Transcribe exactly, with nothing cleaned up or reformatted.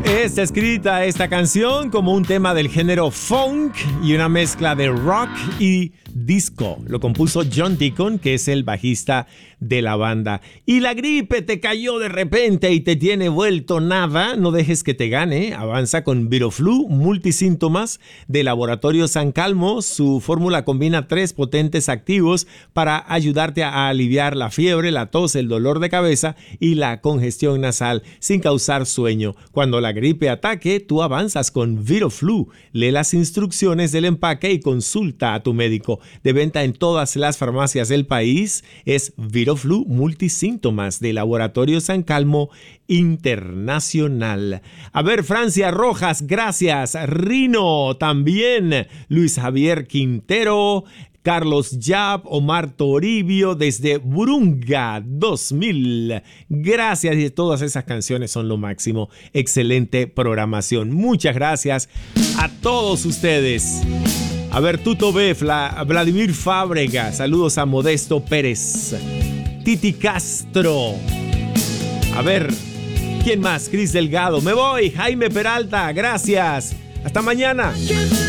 Está escrita esta canción como un tema del género funk y una mezcla de rock y disco. Lo compuso John Deacon, que es el bajista de la banda. Y la gripe te cayó de repente y te tiene vuelto nada. No dejes que te gane. Avanza con Viroflu, multisíntomas de Laboratorio San Calmo. Su fórmula combina tres potentes activos para ayudarte a aliviar la fiebre, la tos, el dolor de cabeza y la congestión nasal sin causar sueño. Cuando la gripe ataque, tú avanzas con Viroflu. Lee las instrucciones del empaque y consulta a tu médico. De venta en todas las farmacias del país, es Viroflu multisíntomas de Laboratorio San Calmo Internacional. A ver, Francia Rojas, gracias. Rino también. Luis Javier Quintero, Carlos Yap, Omar Toribio desde Burunga dos mil. Gracias, y todas esas canciones son lo máximo. Excelente programación. Muchas gracias a todos ustedes. A ver, Tuto B, Fla, Vladimir Fábrega, saludos a Modesto Pérez, Titi Castro. A ver, ¿quién más? Cris Delgado. Me voy, Jaime Peralta, gracias. Hasta mañana.